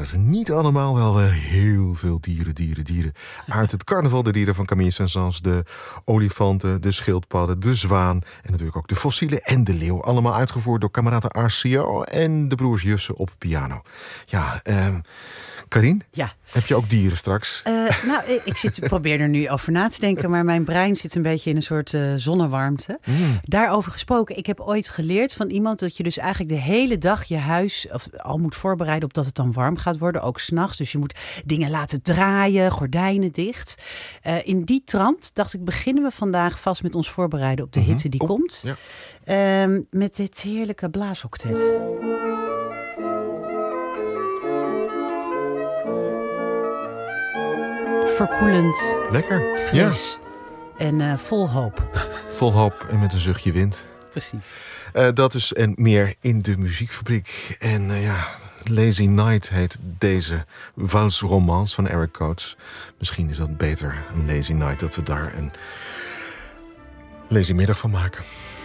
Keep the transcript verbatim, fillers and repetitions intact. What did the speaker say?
waren ze niet allemaal wel uh, heel veel dieren, dieren, dieren. Uit het carnaval der dieren van Camille Saint-Saëns. De olifanten, de schildpadden, de zwaan en natuurlijk ook de fossielen en de leeuw. Allemaal uitgevoerd door kameraden Arcio en de broers Jussen op piano. Ja, uh, Carien? Ja. Heb je ook dieren straks? Uh, nou, ik zit, probeer er nu over na te denken, maar mijn brein zit een beetje in een soort uh, zonnewarmte. Mm. Daarover gesproken, ik heb ooit geleerd van iemand dat je dus eigenlijk de hele dag je huis of, al moet voorbereiden op dat het dan warm gaat worden, ook 's nachts. Dus je moet dingen laten draaien, gordijnen dicht. Uh, in die trant dacht ik, beginnen we vandaag vast met ons voorbereiden op de hitte die oh, komt. Ja. Uh, met dit heerlijke blaasoctet. Verkoelend. Lekker. Fris. Ja. En uh, vol hoop. Vol hoop en met een zuchtje wind. Precies. Uh, dat is en meer in de muziekfabriek. En uh, ja, Lazy Night heet deze valsromance van Eric Coates. Misschien is dat beter, een Lazy Night, dat we daar een lazy middag van maken.